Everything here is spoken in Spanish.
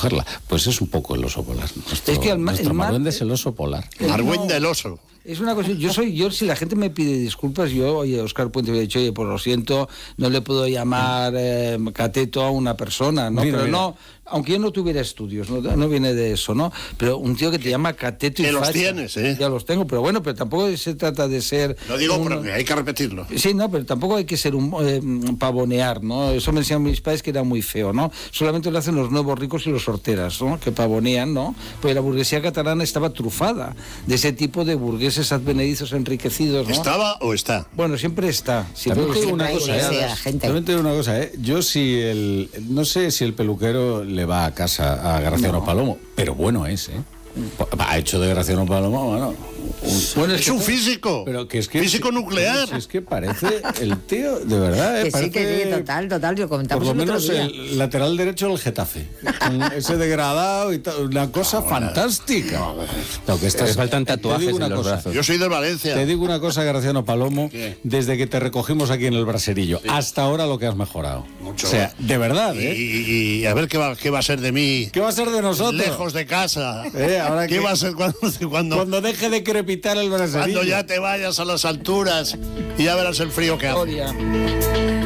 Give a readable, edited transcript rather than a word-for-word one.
cogerla. Pues es un poco el oso polar. Es que nuestro Marwende es el oso polar. Marwende el oso. Es una cosa, yo si la gente me pide disculpas, oye, Óscar Puente me ha dicho, oye, pues lo siento, no le puedo llamar cateto a una persona, ¿no? Mira, pero mira. no, aunque yo no tuviera estudios, no viene de eso, ¿no? Pero un tío que te llama cateto y Que los facha, tienes, ¿eh? Ya los tengo, pero bueno, pero tampoco se trata de ser... Lo digo porque hay que repetirlo. Sí, no, pero tampoco hay que ser un pavonear, ¿no? Eso me decían mis padres que era muy feo, ¿no? Solamente lo hacen los nuevos ricos y los horteras, ¿no? Que pavonean, ¿no? Pues la burguesía catalana estaba trufada de ese tipo de burgueses advenedizos enriquecidos, ¿no? ¿Estaba o está? Bueno, siempre está. También te digo siempre una hay cosa, esa gente. también te digo una cosa, yo no sé si el peluquero le va a casa a Graciano Palomo, pero bueno es, ha hecho de Graciano Palomo, bueno, Bueno, Es un físico. pero que es que físico nuclear. Es que parece el tío, de verdad, Que sí, parece, que sí, total, yo comentamos por lo el otro menos día. el lateral derecho del Getafe, con ese degradado y tal, una cosa fantástica. No, que Le faltan te tatuajes digo una en los cosa, brazos. Yo soy de Valencia. Te digo una cosa, Graciano Palomo, ¿Qué? desde que te recogimos aquí en el braserillo, hasta ahora lo que has mejorado. Mucho. O sea, de verdad, Y a ver qué va a ser de mí. ¿Qué va a ser de nosotros? Lejos de casa. Ahora ¿Qué que- va a ser Cuando deje de crepitar el braserillo. cuando ya te vayas a las alturas y ya verás el frío que hace? Gloria.